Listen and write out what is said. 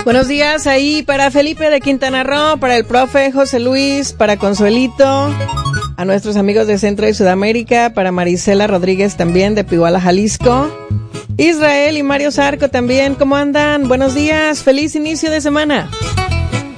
Buenos días ahí para Felipe de Quintana Roo, para el profe José Luis, para Consuelito, a nuestros amigos de Centro y Sudamérica, para Marisela Rodríguez también de Piguala, Jalisco, Israel y Mario Zarco también. ¿Cómo andan? Buenos días, feliz inicio de semana.